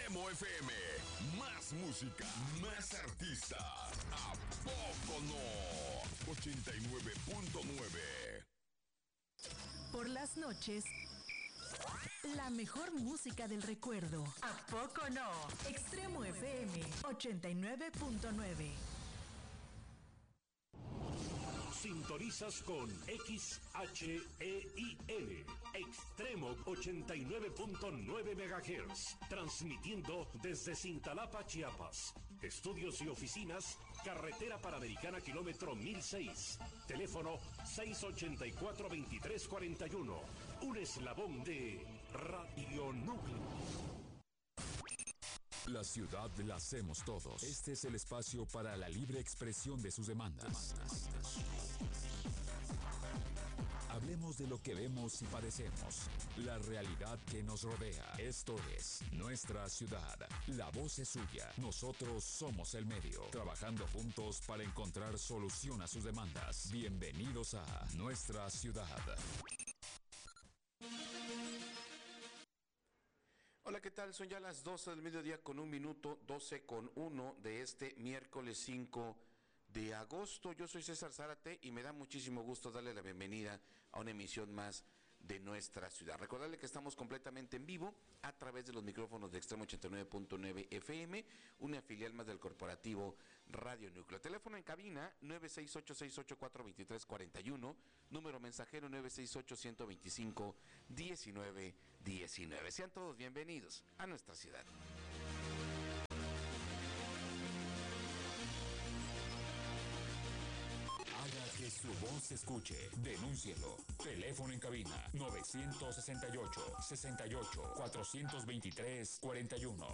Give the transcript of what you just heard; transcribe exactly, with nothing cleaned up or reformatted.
Extremo F M. Más música, más artistas. ¿A poco no? ochenta y nueve punto nueve. Por las noches, la mejor música del recuerdo. ¿A poco no? Extremo F M ochenta y nueve punto nueve. Sintonizas con X H E I L, Extremo ochenta y nueve punto nueve megahertz, transmitiendo desde Cintalapa, Chiapas. Estudios y oficinas, Carretera Panamericana, kilómetro mil seis. Teléfono seis ochenta y cuatro, veintitrés cuarenta y uno. Un eslabón de Radio Núcleo. La ciudad la hacemos todos. Este es el espacio para la libre expresión de sus demandas. Hablemos de lo que vemos y padecemos, la realidad que nos rodea. Esto es Nuestra Ciudad. La voz es suya. Nosotros somos el medio, trabajando juntos para encontrar solución a sus demandas. Bienvenidos a Nuestra Ciudad. Hola, ¿qué tal? Son ya las doce del mediodía con un minuto, doce con uno de este miércoles cinco de agosto. Yo soy César Zárate y me da muchísimo gusto darle la bienvenida a una emisión más de Nuestra Ciudad. Recordarle que estamos completamente en vivo a través de los micrófonos de Extremo ochenta y nueve punto nueve F M, una filial más del corporativo Radio Núcleo. Teléfono en cabina nueve seis ocho, seis ocho cuatro, dos tres cuatro uno, número mensajero nueve seis ocho, uno dos cinco, uno nueve uno nueve. Sean todos bienvenidos a Nuestra Ciudad. Haga que su voz se escuche. Denúncielo. Teléfono en cabina nueve seis ocho, sesenta y ocho, cuatrocientos veintitrés, cuarenta y uno.